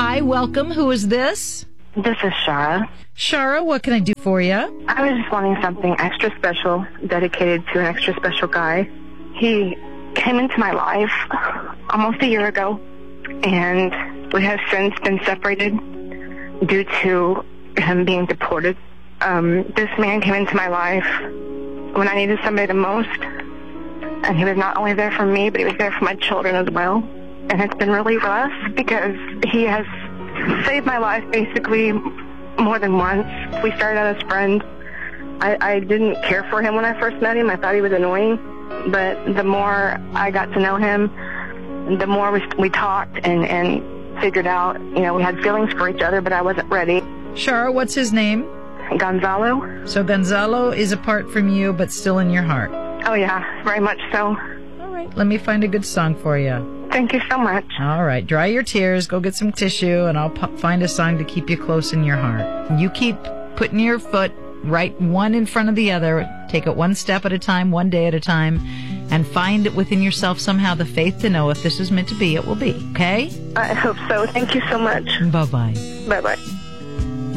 Hi, welcome. Who is this? This is Shara. Shara, what can I do for you? I was just wanting something extra special, dedicated to an extra special guy. He came into my life almost a year ago, and we have since been separated due to him being deported. This man came into my life when I needed somebody the most, and he was not only there for me, but he was there for my children as well. And it's been really rough because he has saved my life basically more than once. We started out as friends. I didn't care for him when I first met him. I thought he was annoying. But the more I got to know him, the more we talked and figured out, we had feelings for each other, but I wasn't ready. Shara, what's his name? Gonzalo. So Gonzalo is apart from you, but still in your heart. Oh, yeah, very much so. All right, let me find a good song for you. Thank you so much. All right, dry your tears, go get some tissue, and I'll find a song to keep you close in your heart. You keep putting your foot right one in front of the other. Take it one step at a time, one day at a time, and find within yourself somehow the faith to know if this is meant to be, it will be, okay? I hope so. Thank you so much. Bye-bye. Bye-bye.